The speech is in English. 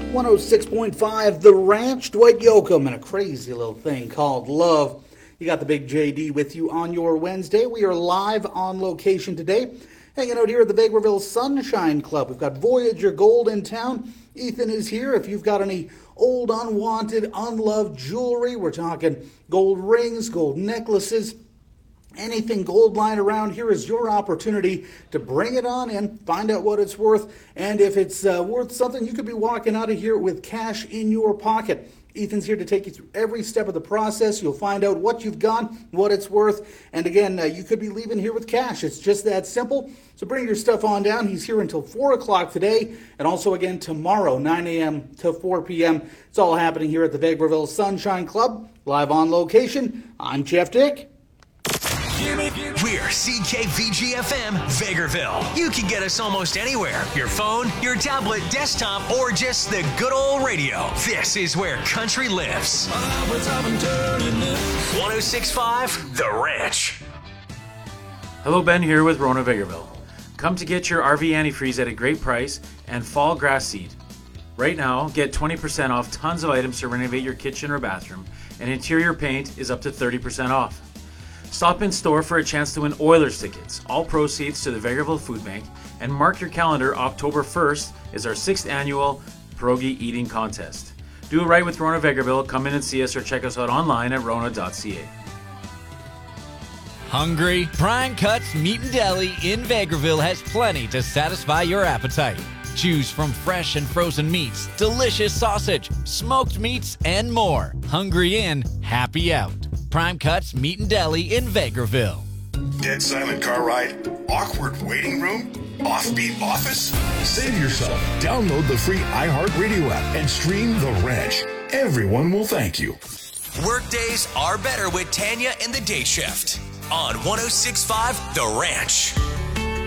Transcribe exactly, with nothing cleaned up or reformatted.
one oh six point five The Ranch, Dwight Yoakam, and a crazy little thing called Love. You got the big J D with you on your Wednesday. We are live on location today, hanging out here at the Vegreville Sunshine Club. We've got Voyager Gold in town. Ethan is here. If you've got any old, unwanted, unloved jewelry, we're talking gold rings, gold necklaces, anything gold lying around, here is your opportunity to bring it on in, find out what it's worth, and if it's uh, worth something, you could be walking out of here with cash in your pocket. Ethan's here to take you through every step of the process. You'll find out what you've got, what it's worth, and again, uh, you could be leaving here with cash. It's just that simple. So bring your stuff on down. He's here until four o'clock today, and also again tomorrow, nine a.m. to four p.m. It's all happening here at the Vegreville Sunshine Club, live on location. I'm Jeff Dick. We're C K V G F M Vegreville. You can get us almost anywhere. Your phone, your tablet, desktop, or just the good old radio. This is where country lives. one oh six point five The Ranch. Hello, Ben here with Rona Vegreville. Come to get your R V antifreeze at a great price and fall grass seed. Right now, get twenty percent off tons of items to renovate your kitchen or bathroom, and interior paint is up to thirty percent off. Stop in store for a chance to win Oilers tickets, all proceeds to the Vegreville Food Bank, and mark your calendar. October first is our sixth annual pierogi eating contest. Do it right with Rona Vegreville. Come in and see us or check us out online at rona dot c a. Hungry? Prime Cuts Meat and Deli in Vegreville has plenty to satisfy your appetite. Choose from fresh and frozen meats, delicious sausage, smoked meats, and more. Hungry in, happy out. Prime Cuts Meat and Deli in Vegreville. Dead silent car ride? Awkward waiting room? Offbeat office? Save yourself. Download the free iHeartRadio app and stream The Ranch. Everyone will thank you. Workdays are better with Tanya and the Day Shift on one oh six point five The Ranch.